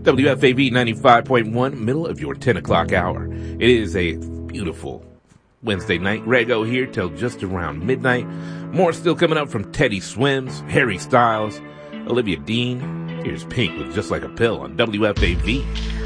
WFAV 95.1, middle of your 10 o'clock hour. It is a beautiful Wednesday night. Rego here till just around midnight. More still coming up from Teddy Swims, Harry Styles, Olivia Dean. Here's Pink with Just Like a Pill on WFAV.